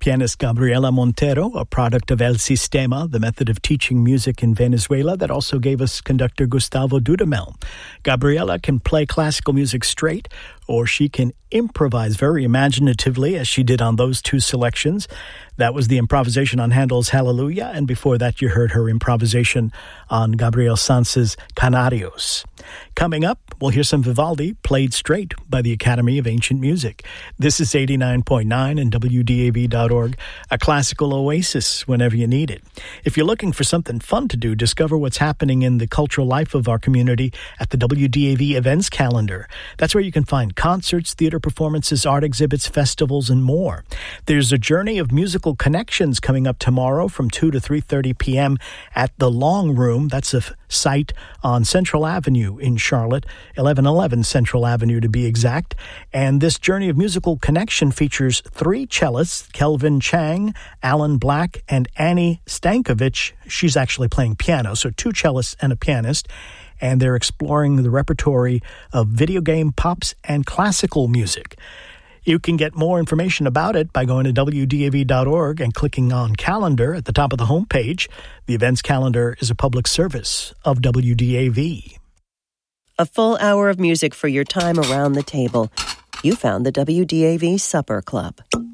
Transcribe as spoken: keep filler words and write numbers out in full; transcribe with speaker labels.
Speaker 1: Pianist Gabriela Montero, a product of El Sistema, the method of teaching music in Venezuela that also gave us conductor Gustavo Dudamel. Gabriela can play classical music straight, or she can improvise very imaginatively, as she did on those two selections. That was the improvisation on Handel's Hallelujah, and before that you heard her improvisation on Gabriel Sanz's Canarios. Coming up, we'll hear some Vivaldi played straight by the Academy of Ancient Music. This is eighty-nine point nine and W D A V dot org, a classical oasis whenever you need it. If you're looking for something fun to do, discover what's happening in the cultural life of our community at the W D A V events calendar. That's where you can find concerts, theater performances, art exhibits, festivals, and more. There's a journey of musical connections coming up tomorrow from two to three thirty p.m. at the Long Room. That's a f- site on Central Avenue in Charlotte, eleven eleven Central Avenue to be exact. And this journey of musical connection features three cellists, Kelvin Chang, Alan Black, and Annie Stankovich. She's actually playing piano, so two cellists and a pianist. And they're exploring the repertory of video game, pops, and classical music. You can get more information about it by going to W D A V dot org and clicking on Calendar at the top of the homepage. The events calendar is a public service of W D A V.
Speaker 2: A full hour of music for your time around the table. You found the W D A V Supper Club.